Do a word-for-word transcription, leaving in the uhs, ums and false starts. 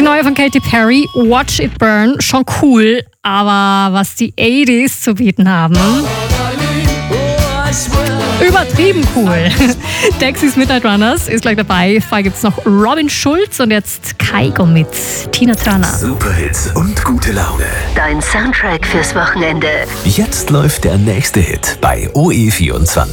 Neue von Katy Perry, Watch It Burn, schon cool, aber was die achtziger zu bieten haben, übertrieben cool. Dexys Midnight Runners ist gleich dabei. Vorher gibt's noch Robin Schulz und jetzt Kygo mit Tina Turner. Superhits und gute Laune. Dein Soundtrack fürs Wochenende. Jetzt läuft der nächste Hit bei O E vierundzwanzig.